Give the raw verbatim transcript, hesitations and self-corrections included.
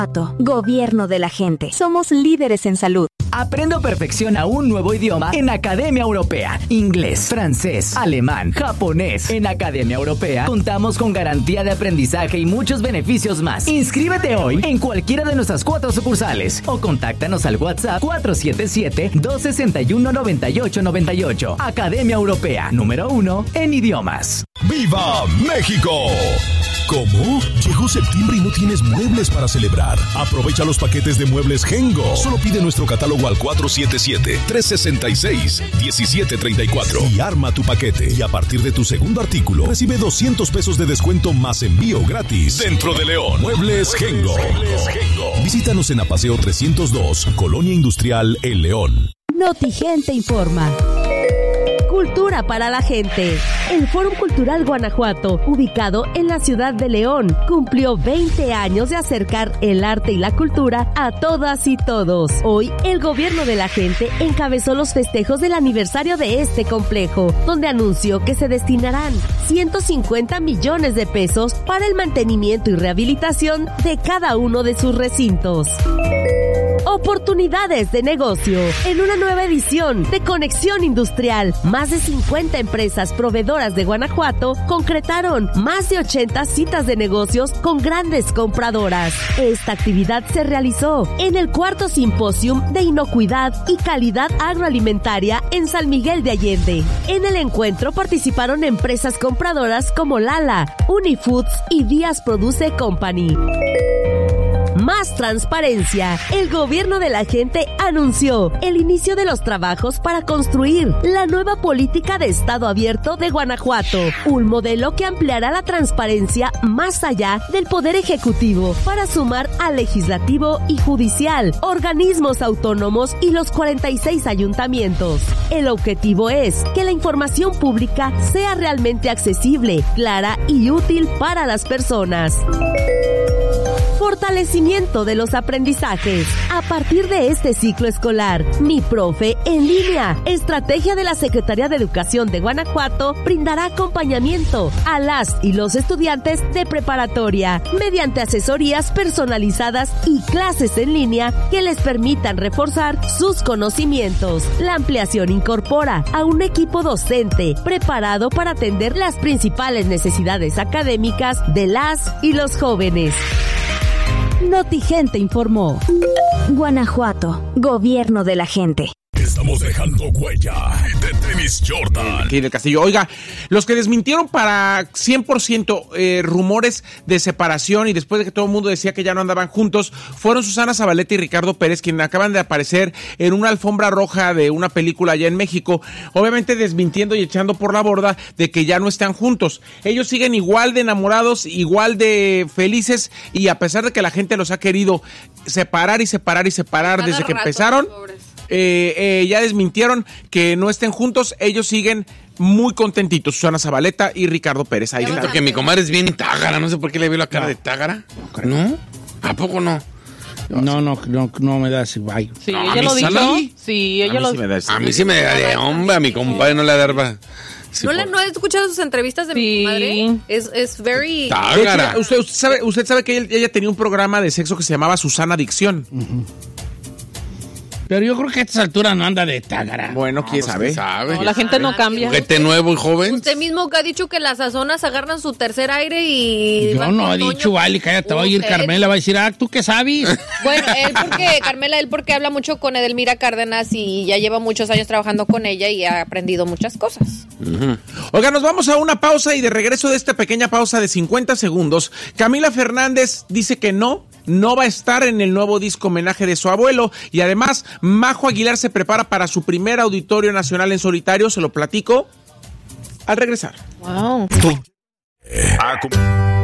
Gobierno de la gente. Somos líderes en salud. Aprende o perfecciona un nuevo idioma en Academia Europea. Inglés, francés, alemán, japonés. En Academia Europea contamos con garantía de aprendizaje y muchos beneficios más. Inscríbete hoy en cualquiera de nuestras cuatro sucursales o contáctanos al WhatsApp cuatro siete siete, dos seis uno, nueve ocho nueve ocho. Academia Europea, número uno en idiomas. ¡Viva México! ¿Cómo? Llegó septiembre y no tienes muebles para celebrar. Aprovecha los paquetes de muebles Gengo. Solo pide nuestro catálogo al cuatro siete siete, tres seis seis, uno siete tres cuatro y arma tu paquete. Y a partir de tu segundo artículo, recibe doscientos pesos de descuento más envío gratis. Dentro de León, Muebles Gengo. Visítanos en Apaseo trescientos dos, Colonia Industrial, El León. Notigente informa. Cultura para la gente. El Fórum Cultural Guanajuato, ubicado en la ciudad de León, cumplió veinte años de acercar el arte y la cultura a todas y todos. Hoy, el gobierno de la gente encabezó los festejos del aniversario de este complejo, donde anunció que se destinarán ciento cincuenta millones de pesos para el mantenimiento y rehabilitación de cada uno de sus recintos. Oportunidades de negocio. En una nueva edición de Conexión Industrial, más de cincuenta empresas proveedoras de Guanajuato concretaron más de ochenta citas de negocios con grandes compradoras. Esta actividad se realizó en el cuarto Simposium de Inocuidad y Calidad Agroalimentaria en San Miguel de Allende. En el encuentro participaron empresas compradoras como Lala, Unifoods y Díaz Produce Company. Más transparencia. El gobierno de la gente anunció el inicio de los trabajos para construir la nueva política de Estado abierto de Guanajuato, un modelo que ampliará la transparencia más allá del Poder Ejecutivo para sumar al Legislativo y Judicial, organismos autónomos y los cuarenta y seis ayuntamientos. El objetivo es que la información pública sea realmente accesible, clara y útil para las personas. Fortalecimiento de los aprendizajes. A partir de este ciclo escolar, Mi Profe en línea, estrategia de la Secretaría de Educación de Guanajuato, brindará acompañamiento a las y los estudiantes de preparatoria mediante asesorías personalizadas y clases en línea que les permitan reforzar sus conocimientos. La ampliación incorpora a un equipo docente preparado para atender las principales necesidades académicas de las y los jóvenes. Notigente informó. Guanajuato, gobierno de la gente. Estamos dejando huella de Tenis Jordan. Aquí del Castillo. Oiga, los que desmintieron para cien por ciento eh, rumores de separación y después de que todo el mundo decía que ya no andaban juntos, fueron Susana Zabaleta y Ricardo Pérez, quienes acaban de aparecer en una alfombra roja de una película allá en México, obviamente desmintiendo y echando por la borda de que ya no están juntos. Ellos siguen igual de enamorados, igual de felices, y a pesar de que la gente los ha querido separar y separar y separar Cada desde que rato, empezaron, eh, eh, ya desmintieron que no estén juntos. Ellos siguen muy contentitos, Susana Zabaleta y Ricardo Pérez. Ahí está. Porque mi comadre es bien tágara, no sé por qué le veo la cara no. de tágara. ¿No? ¿A poco no? No, no, no, no me da ese bye. Sí, no, ella lo dijo. Sí, ella a lo sí dijo. A mí sí me da de hombre, a mi compadre no le da. Sí, ¿No, le, ¿No he escuchado sus entrevistas de sí. mi madre? Es, es very... Tágara. Usted, usted, sabe, usted sabe que ella, ella tenía un programa de sexo que se llamaba Susana Adicción. Uh-huh. Pero yo creo que a estas alturas no anda de tágara. Bueno, quién no, sabe. sabe. No, la gente no cambia. Juguete nuevo y joven. Usted mismo que ha dicho que las sazonas agarran su tercer aire y... Yo no he dicho, vale, cállate, va a ir Carmela, va a decir, ah, ¿tú qué sabes? Bueno, él porque, Carmela, él porque habla mucho con Edelmira Cárdenas y ya lleva muchos años trabajando con ella y ha aprendido muchas cosas. Uh-huh. Oiga, nos vamos a una pausa y de regreso de esta pequeña pausa de cincuenta segundos, Camila Fernández dice que no, no va a estar en el nuevo disco homenaje de su abuelo, y además Majo Aguilar se prepara para su primer auditorio nacional en solitario. Se lo platico al regresar. Wow. Eh,